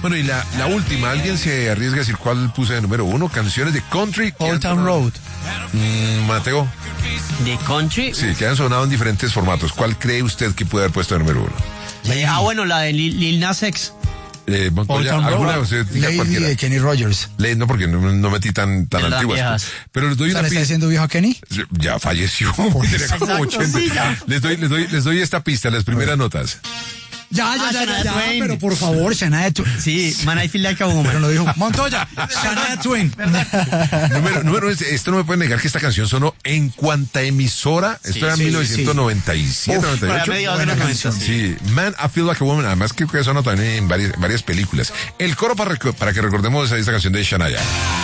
Bueno, y la última, ¿alguien se arriesga a decir cuál puse de número 1? Canciones de country. Old Town Road. Mateo. ¿De country? Sí, que han sonado en diferentes formatos. ¿Cuál cree usted que puede haber puesto de número 1? Bueno, la de Lil Nas X. Montoya, ¿alguna? Usted diga Lady cualquiera. de Kenny Rogers. No, porque no metí tan De las antiguas. viejas. Pero les doy ¿Le una está pista. diciendo viejo a Kenny? Ya falleció. Tenía como Exacto, 80. sí, ya. Les doy esta pista, las primeras notas. Shania Twain. Pero por favor, Shania Twain. Sí, Man, I Feel Like a Woman. Pero lo dijo Montoya, Shania Twain. Esto no me puede negar que esta canción sonó en cuanta emisora. Esto era en 1997, 98. mediados de los 90. Sí, Man, I Feel Like a Woman. Además que sonó también en varias películas. El coro para que recordemos esta canción de Shania.